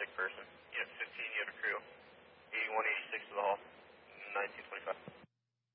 sick person. You have 15, you have a crew. 8186 to the hall.